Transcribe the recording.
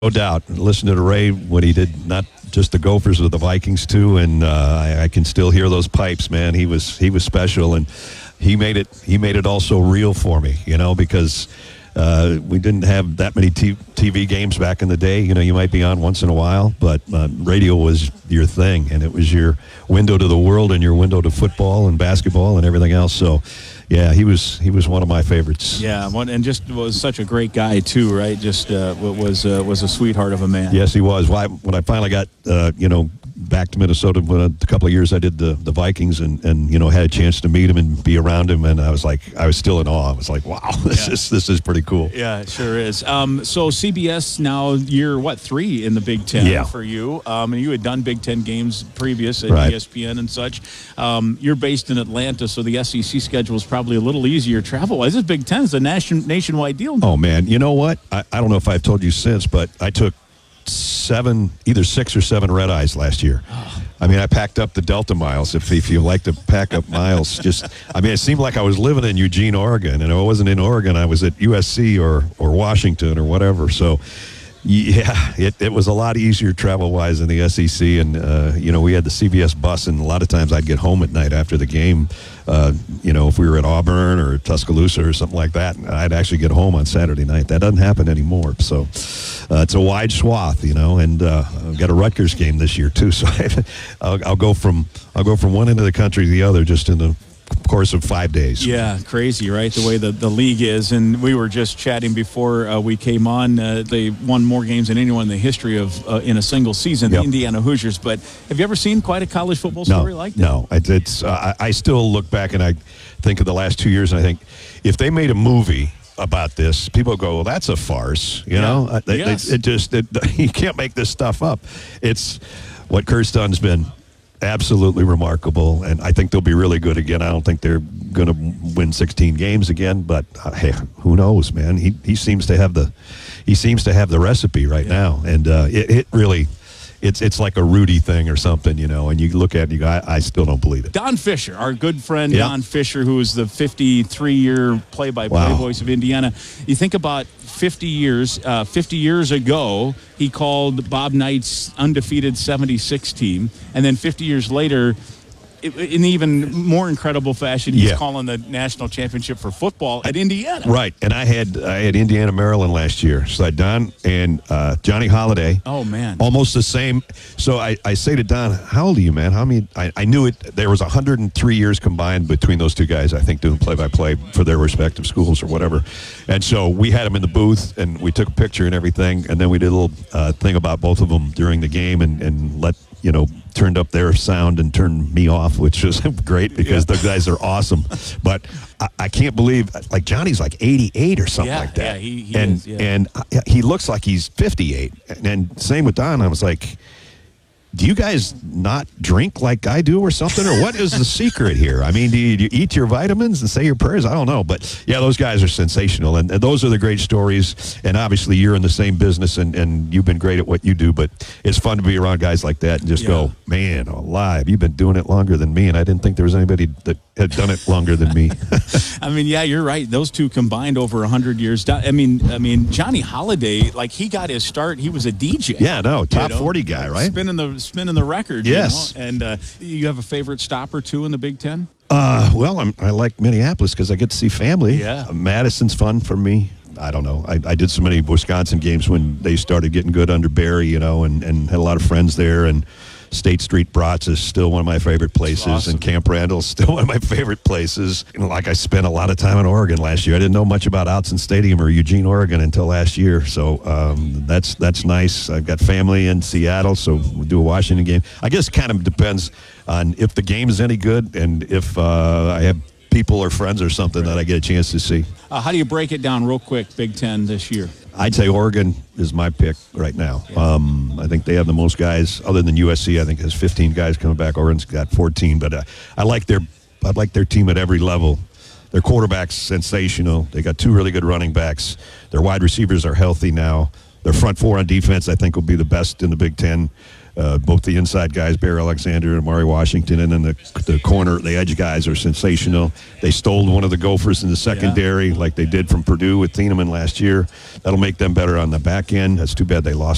No doubt. Listen to Ray, what he did, not just the Gophers, with the Vikings too, and I can still hear those pipes, man. He was special, and he made it also real for me, because we didn't have that many TV games back in the day. You might be on once in a while, but radio was your thing, and it was your window to the world and your window to football and basketball and everything else. So, yeah, he was one of my favorites. Yeah, and just was such a great guy too, right? Just was a sweetheart of a man. Yes, he was. When I finally got back to Minnesota, a couple of years I did the Vikings, and had a chance to meet him and be around him, and I was still in awe. I was like, wow, this is pretty cool. Yeah, it sure is. So CBS now, year 3 in the Big Ten for you. And you had done Big Ten games previous at ESPN and such. You're based in Atlanta, so the SEC schedule is probably a little easier travel-wise. This Big Ten is a nationwide deal. Oh man, you know what? I don't know if I've told you since, but I took either 6 or 7 red eyes last year. I mean, I packed up the Delta miles. If you like to pack up miles, it seemed like I was living in Eugene, Oregon, and I wasn't in Oregon. I was at USC or Washington or whatever. So, yeah, it was a lot easier travel-wise in the SEC, and we had the CBS bus, and a lot of times I'd get home at night after the game. If we were at Auburn or Tuscaloosa or something like that, I'd actually get home on Saturday night. That doesn't happen anymore. So it's a wide swath, and I've got a Rutgers game this year too. So I'll go from one end of the country to the other just in the course of 5 days. Yeah, crazy, right? The way the league is. And we were just chatting before we came on. They won more games than anyone in the history of in a single season, the Indiana Hoosiers. But have you ever seen quite a college football story like that? No. I still look back and I think of the last 2 years, and I think if they made a movie about this, people go, well, that's a farce. You can't make this stuff up. It's what Kurt's done's been absolutely remarkable, and I think they'll be really good again. I don't think they're going to win 16 games again, but hey, who knows, man? He seems to have the recipe right now, and it really. It's like a Rudy thing or something, and you look at it and you go, I still don't believe it. Don Fisher, our good friend Don Fisher, who is the 53-year play-by-play voice of Indiana. You think about 50 years ago, he called Bob Knight's undefeated 76 team, and then 50 years later, in even more incredible fashion, he's calling the national championship for football at Indiana. Right, and I had Indiana, Maryland last year. So I had Don and Johnny Holiday. Oh, man. Almost the same. So I say to Don, how old are you, man? How many? I knew it. There was 103 years combined between those two guys, I think, doing play-by-play for their respective schools or whatever. And so we had them in the booth, and we took a picture and everything, and then we did a little thing about both of them during the game and turned up their sound and turned me off, which was great because the guys are awesome. But I can't believe, like, Johnny's like 88 or something like that. Yeah, he is. Yeah. And he looks like he's 58. And same with Don. I was like, do you guys not drink like I do or something? Or what is the secret here? I mean, do you eat your vitamins and say your prayers? I don't know. But, yeah, those guys are sensational. And those are the great stories. And, obviously, you're in the same business, and you've been great at what you do. But it's fun to be around guys like that and just go, man, alive, you've been doing it longer than me. And I didn't think there was anybody that had done it longer than me. I mean, yeah, you're right. Those two combined over 100 years. I mean, Johnny Holiday, like, he got his start. He was a DJ. Yeah, no, top 40 guy, right? Spinning the record. Yes. And you have a favorite stop or two in the Big Ten? Well, I like Minneapolis because I get to see family. Yeah. Madison's fun for me. I don't know. I did so many Wisconsin games when they started getting good under Barry, and had a lot of friends there. And State Street Brats is still one of my favorite places, awesome. And Camp Randall is still one of my favorite places. Like, I spent a lot of time in Oregon last year. I didn't know much about Outson Stadium or Eugene, Oregon until last year, so that's nice. I've got family in Seattle, so we'll do a Washington game. I guess it kind of depends on if the game is any good and if I have people or friends or something that I get a chance to see. How do you break it down real quick, Big Ten this year? I'd say Oregon is my pick right now. Yeah. I think they have the most guys, other than USC. I think has 15 guys coming back. Oregon's got 14, but I like their team at every level. Their quarterback's sensational. They got 2 really good running backs. Their wide receivers are healthy now. Their front 4 on defense, I think, will be the best in the Big Ten. Both the inside guys, Bear Alexander and Amari Washington, and then the edge guys are sensational. They stole one of the Gophers in the secondary like they did from Purdue with Thieneman last year. That'll make them better on the back end. That's too bad they lost